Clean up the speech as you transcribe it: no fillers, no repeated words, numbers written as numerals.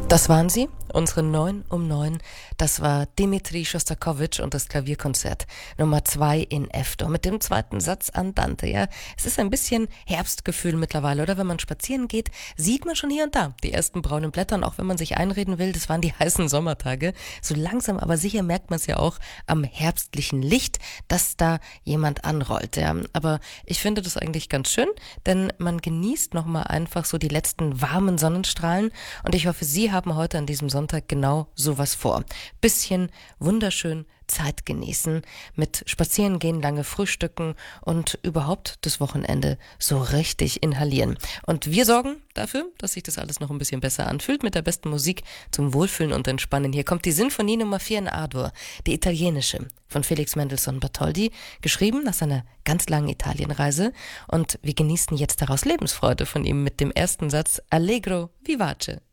Das waren sie, unsere 9 um 9. Das war Dmitri Schostakowitsch und das Klavierkonzert Nummer 2 in F-Dur mit dem zweiten Satz Andante. Ja, es ist ein bisschen Herbstgefühl mittlerweile, oder? Wenn man spazieren geht, sieht man schon hier und da die ersten braunen Blätter. Und auch wenn man sich einreden will, das waren die heißen Sommertage. So langsam, aber sicher merkt man es ja auch am herbstlichen Licht, dass da jemand anrollt. Ja, aber ich finde das eigentlich ganz schön, denn man genießt nochmal einfach so die letzten warmen Sonnenstrahlen. Und ich hoffe, Sie haben heute an diesem Sonntag genau sowas vor. Bisschen wunderschön Zeit genießen, mit Spazieren gehen, lange frühstücken und überhaupt das Wochenende so richtig inhalieren. Und wir sorgen dafür, dass sich das alles noch ein bisschen besser anfühlt mit der besten Musik zum Wohlfühlen und Entspannen. Hier kommt die Sinfonie Nummer 4 in A-Dur, die italienische, von Felix Mendelssohn Bartholdy, geschrieben nach seiner ganz langen Italienreise. Und wir genießen jetzt daraus Lebensfreude von ihm mit dem ersten Satz Allegro vivace.